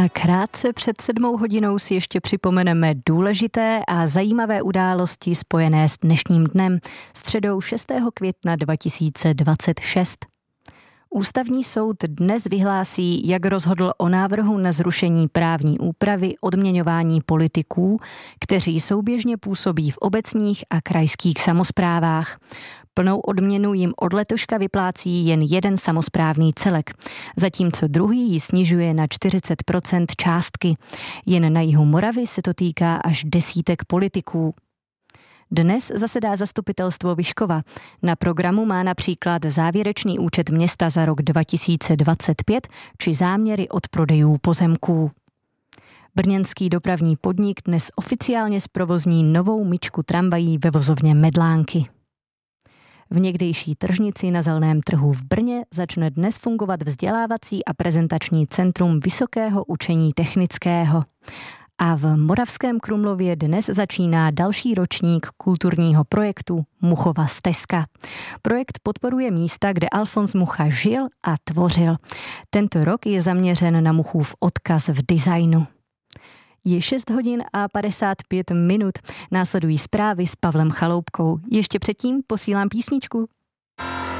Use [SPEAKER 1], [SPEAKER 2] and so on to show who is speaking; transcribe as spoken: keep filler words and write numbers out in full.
[SPEAKER 1] A krátce před sedmou hodinou si ještě připomeneme důležité a zajímavé události spojené s dnešním dnem, středou šestého května dva tisíce dvacet šest. Ústavní soud dnes vyhlásí, jak rozhodl o návrhu na zrušení právní úpravy odměňování politiků, kteří souběžně působí v obecních a krajských samosprávách. Plnou odměnu jim od letoška vyplácí jen jeden samosprávný celek, zatímco druhý ji snižuje na čtyřicet procent částky. Jen na jihu Moravy se to týká až desítek politiků. Dnes zasedá zastupitelstvo Vyškova. Na programu má například závěrečný účet města za rok dva tisíce dvacet pět či záměry od prodejů pozemků. Brněnský dopravní podnik dnes oficiálně zprovozní novou myčku tramvají ve vozovně Medlánky. V někdejší tržnici na Zeleném trhu v Brně začne dnes fungovat vzdělávací a prezentační centrum Vysokého učení technického. A v Moravském Krumlově dnes začíná další ročník kulturního projektu Muchova stezka. Projekt podporuje místa, kde Alfons Mucha žil a tvořil. Tento rok je zaměřen na Muchův odkaz v designu. Je šest hodin a padesát pět minut. Následují zprávy s Pavlem Chaloupkou. Ještě předtím posílám písničku.